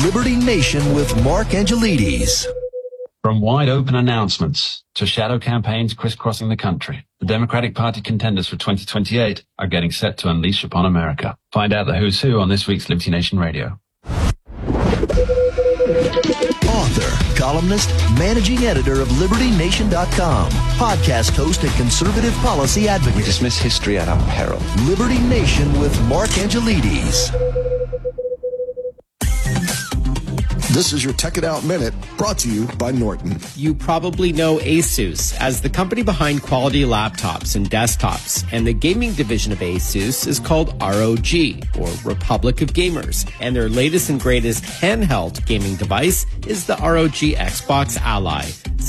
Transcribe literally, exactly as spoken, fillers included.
Liberty Nation with Mark Angelides. From wide open announcements to shadow campaigns crisscrossing the country, the Democratic Party contenders for twenty twenty-eight are getting set to unleash upon America. Find out the who's who on this week's Liberty Nation Radio. Author, columnist, managing editor of Liberty Nation dot com, podcast host and conservative policy advocate. We dismiss history at our peril. Liberty Nation with Mark Angelides. This is your Tech It Out Minute, brought to you by Norton. You probably know ASUS as the company behind quality laptops and desktops, and the gaming division of ASUS is called R O G, or Republic of Gamers, and their latest and greatest handheld gaming device is the R O G Xbox Ally.